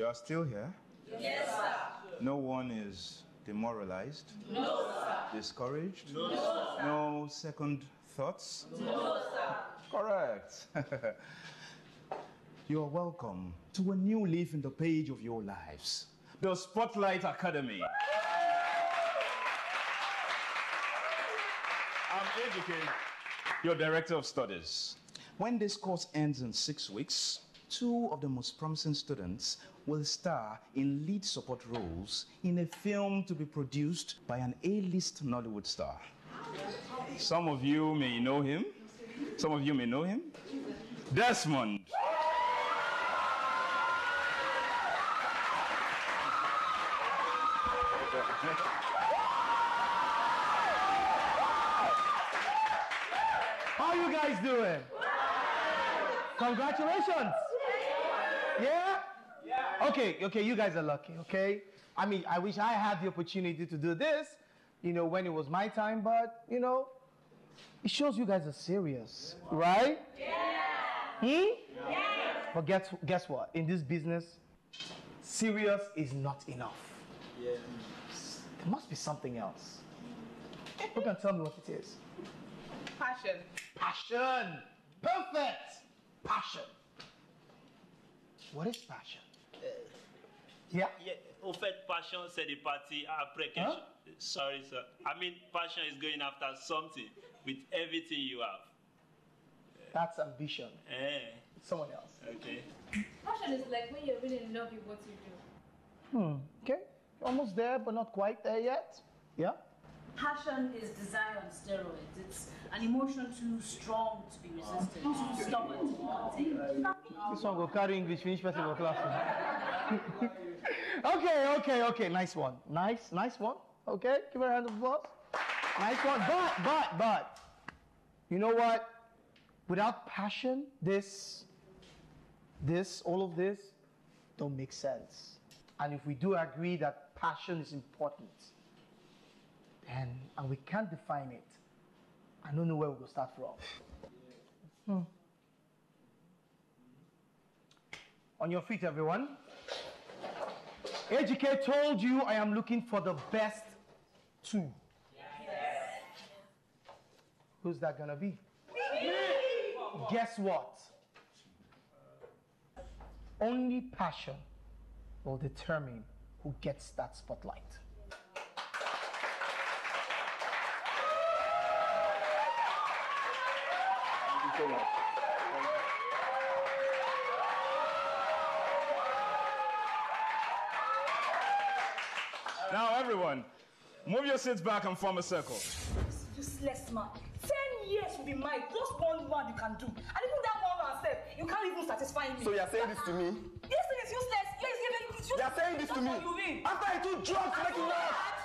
You are still here? Yes, sir. No one is demoralized? No, sir. Discouraged? No, sir. No second thoughts? No, sir. Correct. You are welcome to a new leaf in the page of your lives, the Spotlight Academy. I'm Ejike, your Director of Studies. When this course ends in 6 weeks, 2 of the most promising students will star in lead support roles in a film to be produced by an A-list Nollywood star. Some of you may know him. Some of you may know him. Desmond. How you guys doing? Congratulations. Yeah? Okay, you guys are lucky, okay? I mean, I wish I had the opportunity to do this, when it was my time, but, it shows you guys are serious, right? Yeah. Yeah. But guess what? In this business, serious is not enough. Yeah. There must be something else. Who can tell me what it is? Passion. Passion. Perfect. Passion. What is passion? Yeah. Au fait, passion, c'est des parties après quelque chose. Sorry, sir. I mean, passion is going after something with everything you have. That's ambition. Someone else. Okay. Passion is like when you're really in love with what you do. Okay. Almost there, but not quite there yet. Yeah. Passion is desire on steroids. It's an emotion too strong to be resisted, too stubborn to be contained. This one will carry English, finish festival class. Okay. Nice one. Nice one. Okay, give her a round of applause. Nice one. But, you know what? Without passion, all of this don't make sense. And if we do agree that passion is important, and we can't define it, I don't know where we will start from. On your feet, everyone. Ejike told you I am looking for the best 2. Yes. Who's that gonna be? Guess what? Only passion will determine who gets that spotlight. Thank you so much. Now, everyone, move your seats back and form a circle. Useless man. 10 years will be mine. Just one man you can do. And even that one man said, you can't even satisfy me. So you're saying this to me? This thing is useless. It's useless. You're saying this to me? After I took drugs to make it work.